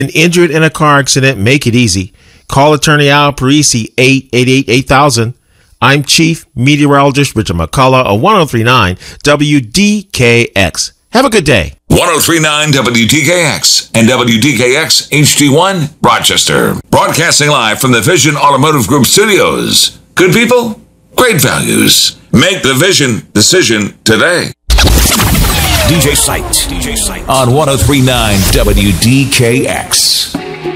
Injured in a car accident, make it easy. Call attorney Al Parisi, 888-8000. I'm Chief Meteorologist Richard McCullough of 1039 WDKX. Have a good day. 1039 WDKX and WDKX HD1 Rochester. Broadcasting live from the Vision Automotive Group studios. Good people, great values. Make the Vision decision today. DJ Sight on 1039 WDKX.